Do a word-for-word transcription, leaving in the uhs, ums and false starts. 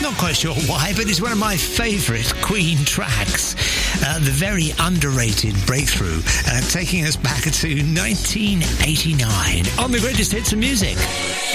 not quite sure why, but it's one of my favourite Queen tracks. Uh, the very underrated Breakthrough, uh, taking us back to nineteen eighty-nine on the Greatest Hits of Music.